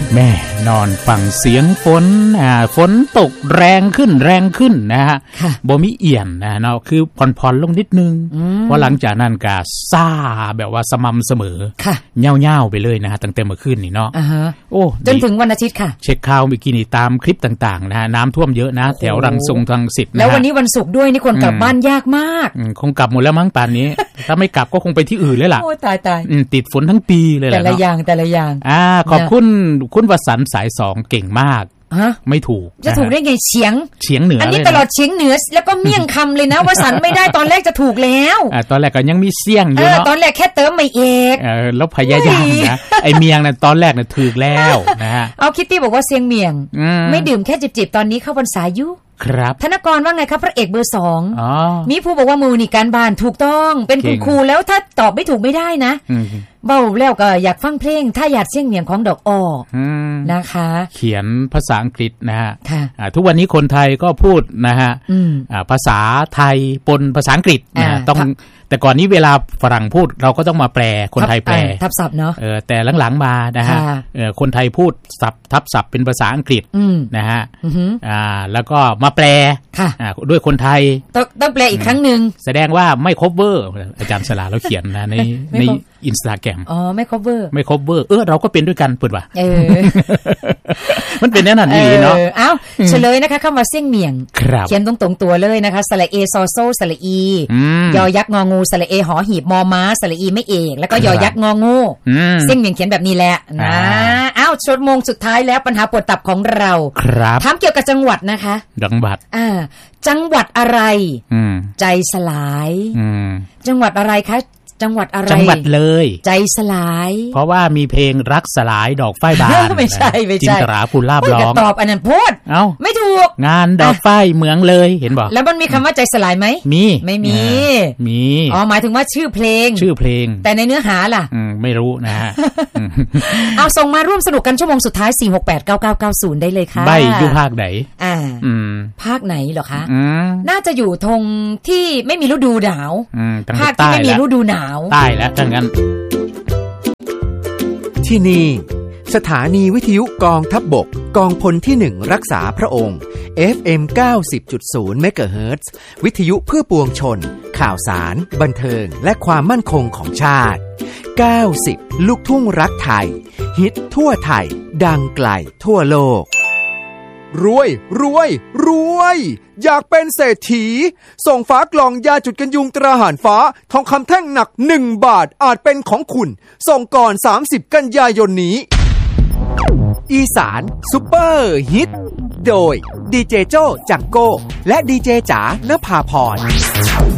แม่นอนฟังเสียงฝนตกแรงขึ้นนะฮะบ่มีเอี่ยนนะเนาะคือผ่อนลงนิดนึงเพราะหลังจากนั้นก็ซ่าแบบว่าสม่ำเสมอเง่าๆไปเลยนะฮะตั้งแต่เมื่อคืนนี่เนาะโอ้จนถึงวันอาทิตย์ค่ะเช็คข่าวเมื่อกี้นี่ตามคลิปต่างๆนะฮะน้ำท่วมเยอะนะแถวรังสิตนะแล้ววันนี้วันศุกร์ด้วยนี่คนกลับบ้านยากมากคงกลับหมดแล้วมั้งป่านนี้ถ้าไม่กลับก็คงไปที่อื่นเลยล่ะโอ้ตายติดฝนทั้งปีเลยแหละแต่ละอย่างขอบคุณวสันต์สาย2เก่งมากไม่ถูกจะถูกได้ไงเฉียงเหนืออันนี้ตลอดเฉียงเหนือแล้วก็เมี่ยงคำเลยนะวสันต์ไม่ได้ตอนแรกจะถูกแล้วตอนแรกก็ยังมีเสี่ยงอยู่เนาะตอนแรกแค่เติมไม่เอกแล้วพยายามนะไอเมียงน่ะตอนแรกน่ะถูกแล้วนะฮะเอาคิตตี้บอกว่าเสียงเมียงไม่ดื่มแค่จิบๆตอนนี้เข้าพรรษาอยู่ครับธนกรว่าไงครับพระเอกเบอร์2มีผู้บอกว่ามูนี่การบ้านถูกต้องเป็นคุณครูแล้วถ้าตอบไม่ถูกไม่ได้นะเบ้าแล้วก็อยากฟังเพลงถ้าอยากเสียงเมียงของดอกอ้อนะคะเขียนภาษาอังกฤษนะฮะทุกวันนี้คนไทยก็พูดนะฮะภาษาไทยปนภาษาอังกฤษนะต้องแต่ก่อนนี้เวลาฝรั่งพูดเราก็ต้องมาแปลคนไทยแปลทับศัพท์เนาะแต่หลังๆมานะฮะคนไทยพูดทับศัพท์เป็นภาษาอังกฤษนะฮะแล้วก็มาแปลด้วยคนไทยต้องแปลอีกครั้งนึงแสดงว่าไม่ cover อาจารย์สลาเราเขียนนะในInstagram ไม่ cover เราก็เป็นด้วยกันพูดว่ามันเป็นแน่นอนดีเนาะเฉลยนะคะคำว่าเสี่ยงเมียงเขียนตรงตัวเลยนะคะสระเอซอโซสระอียอยักษ์งองูสระเอหอหีบมอม้าสระอีไม่เอกแล้วก็ยอยักษ์งองูเสี่ยงเมียงเขียนแบบนี้แหละนะชั่วโมงสุดท้ายแล้วปัญหาปวดตับของเราถามเกี่ยวกับจังหวัดนะคะจังหวัดจังหวัดอะไรใจสลายจังหวัดอะไรคะจังหวัดอะไรจังหวัดเลยใจสลายเพราะว่ามีเพลงรักสลายดอกฝ้ายบานไม่ใช่จินตราภูลาภร้องตอบอันนั้นพูดไม่ถูกงานดอกฝ้ายเมืองเลยเห็นบอกแล้วมันมีคำว่าใจสลายไหมไม่มีหมายถึงว่าชื่อเพลงแต่ในเนื้อหาล่ะไม่รู้นะฮะเอาส่งมาร่วมสนุกกันชั่วโมงสุดท้าย4689990ได้เลยค่ะใบอยู่ภาคไหนภาคไหนเหรอคะน่าจะอยู่ทงที่ไม่มีฤดูหนาวภาคที่ไม่มีฤดูหนาวใต้แล้วถ้างั้นที่นี่สถานีวิทยุกองทัพบกกองพลที่1รักษาพระองค์ FM 90.0 เมกะเฮิรตซ์วิทยุเพื่อปวงชนข่าวสารบันเทิงและความมั่นคงของชาติ90ลูกทุ่งรักไทยฮิตทั่วไทยดังไกลทั่วโลกรวยอยากเป็นเศรษฐีส่งฝากล่องยาจุดกันยุงตราหารฟ้าทองคำแท่งหนัก1 บาทอาจเป็นของคุณส่งก่อน30กันยายนนี้อีสานซุปเปอร์ฮิตโดยดีเจโจ้จังโก้และดีเจจ๋านภาพร